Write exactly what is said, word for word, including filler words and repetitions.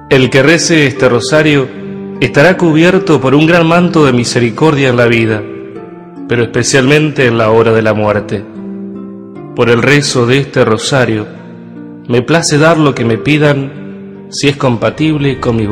El que rece este rosario estará cubierto por un gran manto de misericordia en la vida, pero especialmente en la hora de la muerte. Por el rezo de este rosario, me place dar lo que me pidan, si es compatible con mi